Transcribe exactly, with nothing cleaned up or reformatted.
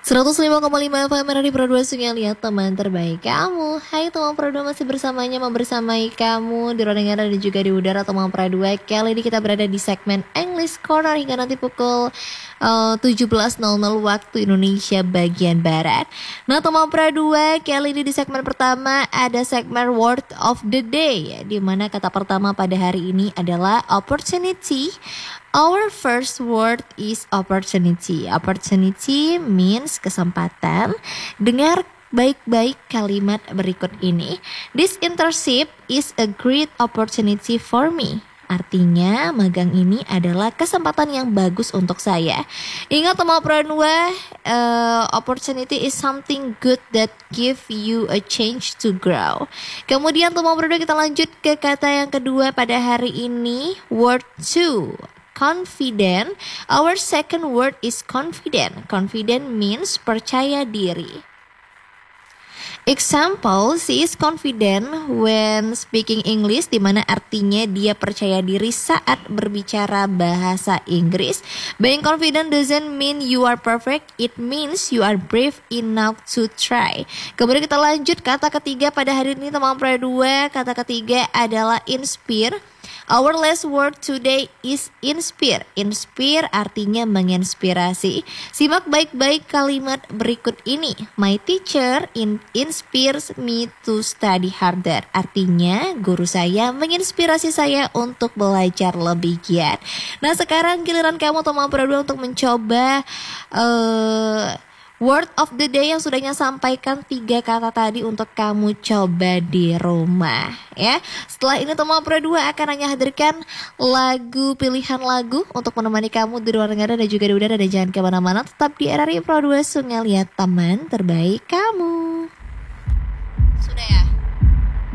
seratus lima koma lima F M dari Pro dua Sungai Liat, teman terbaik kamu. Hai teman Pro dua, masih bersamanya membersamai kamu di ruang dengar dan juga di udara teman Pro dua. Kali ini kita berada di segmen English Corner hingga nanti pukul uh, tujuh belas nol nol waktu Indonesia bagian Barat. Nah teman Pro dua, kali ini di segmen pertama ada segmen Word of the Day, di mana kata pertama pada hari ini adalah opportunity. Our first word is opportunity. Opportunity means kesempatan. Dengar baik-baik kalimat berikut ini. This internship is a great opportunity for me. Artinya magang ini adalah kesempatan yang bagus untuk saya. Ingat teman Pranua, uh, opportunity is something good that give you a chance to grow. Kemudian teman Pranua, kita lanjut ke kata yang kedua pada hari ini, word two. Confident. Our second word is confident. Confident means percaya diri. Example, she is confident when speaking English, di mana artinya dia percaya diri saat berbicara bahasa Inggris. Being confident doesn't mean you are perfect, it means you are brave enough to try. Kemudian kita lanjut kata ketiga pada hari ini teman Pro dua. Kata ketiga adalah inspire. Our last word today is inspire. Inspire artinya menginspirasi. Simak baik-baik kalimat berikut ini. My teacher in inspires me to study harder. Artinya guru saya menginspirasi saya untuk belajar lebih giat. Nah sekarang giliran kamu teman Pro dua untuk mencoba uh, word of the day yang sudahnya sampaikan tiga kata tadi untuk kamu coba di rumah ya. Setelah ini teman Pro dua akan hanya hadirkan lagu, pilihan lagu untuk menemani kamu di ruang dengar dan juga di udara. Dan jangan kemana-mana, tetap di R R I Pro dua Sungai Liat, teman terbaik kamu.